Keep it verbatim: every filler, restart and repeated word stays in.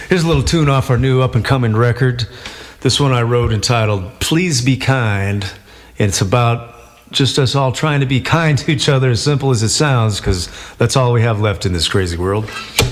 Here's a little tune off our new up-and-coming record. This one I wrote entitled Please Be Kind. And it's about just us all trying to be kind to each other, as simple as it sounds, because that's all we have left in this crazy world.